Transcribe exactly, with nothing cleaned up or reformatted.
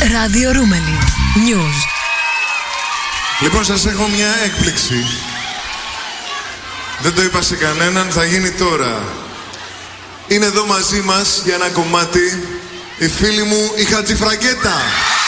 Ράδιο Ρούμελι. News. Λοιπόν, σας έχω μια έκπληξη. Δεν το είπα σε κανέναν, θα γίνει τώρα. Είναι εδώ μαζί μας για ένα κομμάτι η φίλη μου η Χατζηφραγκέτα.